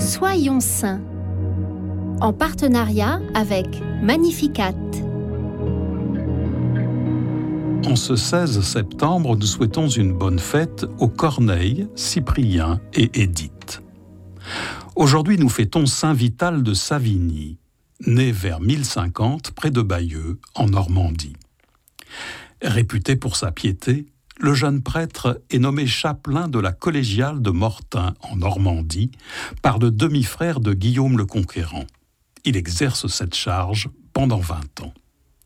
Soyons saints, en partenariat avec Magnificat. En ce 16 septembre, nous souhaitons une bonne fête aux Corneille, Cyprien et Édith. Aujourd'hui, nous fêtons Saint Vital de Savigny, né vers 1050 près de Bayeux, en Normandie. Réputé pour sa piété, le jeune prêtre est nommé chapelain de la collégiale de Mortain, en Normandie, par le demi-frère de Guillaume le Conquérant. Il exerce cette charge pendant 20 ans.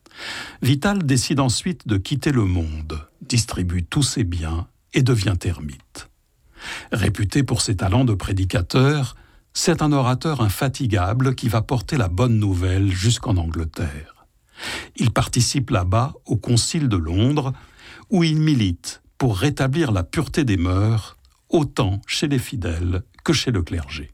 Vital décide ensuite de quitter le monde, distribue tous ses biens et devient ermite. Réputé pour ses talents de prédicateur, c'est un orateur infatigable qui va porter la bonne nouvelle jusqu'en Angleterre. Il participe là-bas au Concile de Londres, où il milite pour rétablir la pureté des mœurs, autant chez les fidèles que chez le clergé.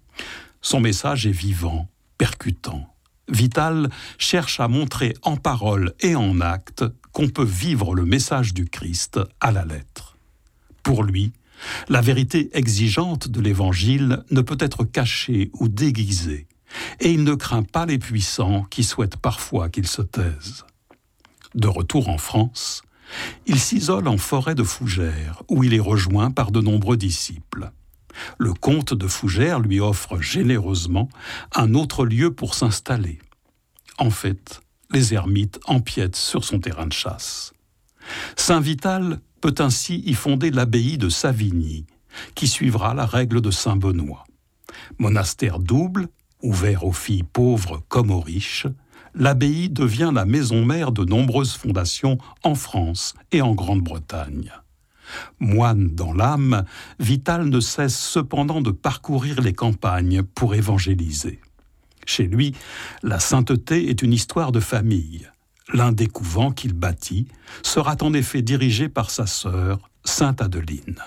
Son message est vivant, percutant. Vital cherche à montrer en parole et en acte qu'on peut vivre le message du Christ à la lettre. Pour lui, la vérité exigeante de l'Évangile ne peut être cachée ou déguisée, et il ne craint pas les puissants qui souhaitent parfois qu'ils se taisent. De retour en France, il s'isole en forêt de Fougères, où il est rejoint par de nombreux disciples. Le comte de Fougères lui offre généreusement un autre lieu pour s'installer. En fait, les ermites empiètent sur son terrain de chasse. Saint Vital peut ainsi y fonder l'abbaye de Savigny, qui suivra la règle de Saint Benoît. Monastère double, ouvert aux filles pauvres comme aux riches, l'abbaye devient la maison mère de nombreuses fondations en France et en Grande-Bretagne. Moine dans l'âme, Vital ne cesse cependant de parcourir les campagnes pour évangéliser. Chez lui, la sainteté est une histoire de famille. L'un des couvents qu'il bâtit sera en effet dirigé par sa sœur, Sainte Adeline.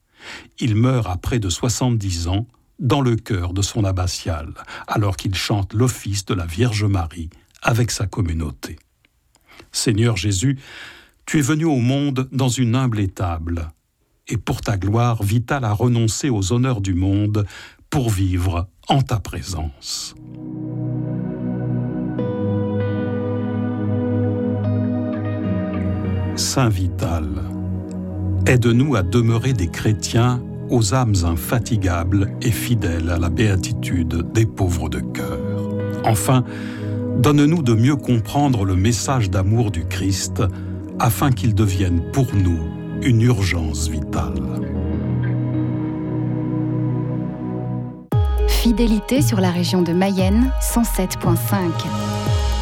Il meurt à près de 70 ans dans le chœur de son abbatiale, alors qu'il chante l'office de la Vierge Marie avec sa communauté. Seigneur Jésus, tu es venu au monde dans une humble étable, et pour ta gloire, Vital a renoncé aux honneurs du monde pour vivre en ta présence. Saint Vital, aide-nous à demeurer des chrétiens aux âmes infatigables et fidèles à la béatitude des pauvres de cœur. Enfin, donne-nous de mieux comprendre le message d'amour du Christ, afin qu'il devienne pour nous une urgence vitale. Fidélité sur la région de Mayenne, 107.5.